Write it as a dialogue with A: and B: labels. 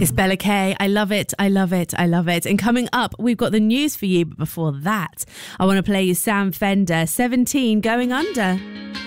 A: It's Bella K. I love it. I love it. I love it. And coming up, we've got the news for you. But before that, I want to play you Sam Fender, 17 Going Under.